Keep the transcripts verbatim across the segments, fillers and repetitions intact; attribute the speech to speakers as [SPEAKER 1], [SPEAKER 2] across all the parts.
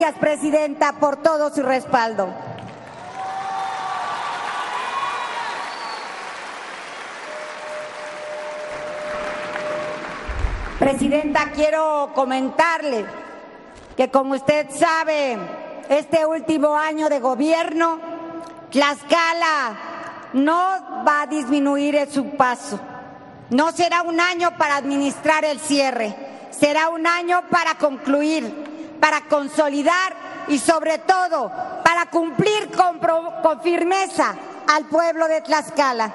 [SPEAKER 1] Gracias, Presidenta, por todo su respaldo. Presidenta, quiero comentarle que, como usted sabe, este último año de gobierno, Tlaxcala no va a disminuir en su paso. No será un año para administrar el cierre, será un año para concluir, para consolidar y, sobre todo, para cumplir con, con firmeza al pueblo de Tlaxcala.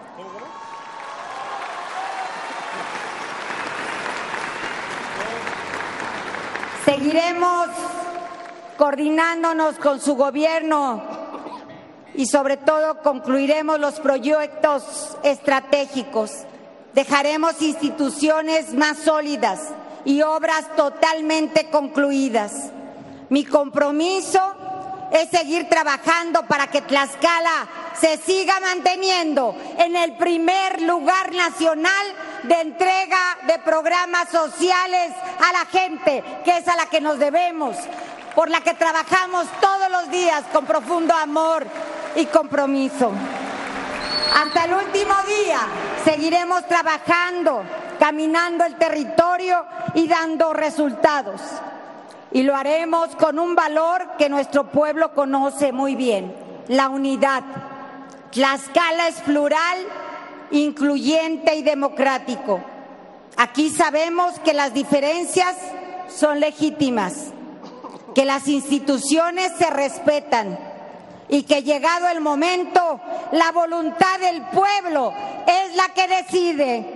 [SPEAKER 1] Seguiremos coordinándonos con su gobierno y, sobre todo, concluiremos los proyectos estratégicos. Dejaremos instituciones más sólidas y obras totalmente concluidas. Mi compromiso es seguir trabajando para que Tlaxcala se siga manteniendo en el primer lugar nacional de entrega de programas sociales a la gente, que es a la que nos debemos, por la que trabajamos todos los días con profundo amor y compromiso. Hasta el último día seguiremos trabajando, caminando el territorio y dando resultados. Y lo haremos con un valor que nuestro pueblo conoce muy bien: la unidad. Tlaxcala es plural, incluyente y democrático. Aquí sabemos que las diferencias son legítimas, que las instituciones se respetan y que, llegado el momento, la voluntad del pueblo es la que decide.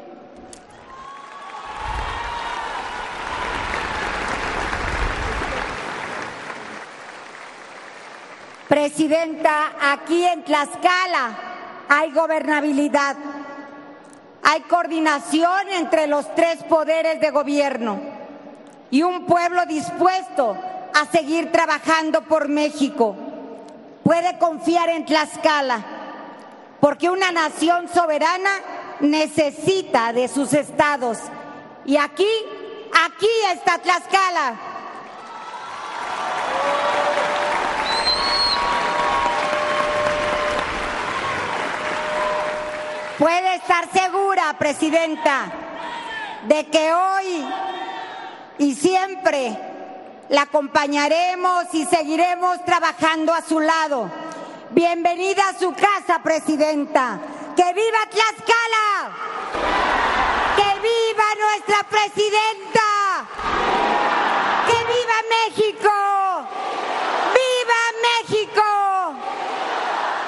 [SPEAKER 1] Presidenta, aquí en Tlaxcala hay gobernabilidad, hay coordinación entre los tres poderes de gobierno y un pueblo dispuesto a seguir trabajando por México. Puede confiar en Tlaxcala, porque una nación soberana necesita de sus estados. Y aquí, aquí está Tlaxcala. Puede estar segura, Presidenta, de que hoy y siempre la acompañaremos y seguiremos trabajando a su lado. Bienvenida a su casa, Presidenta. ¡Que viva Tlaxcala! ¡Que viva nuestra Presidenta! ¡Que viva México!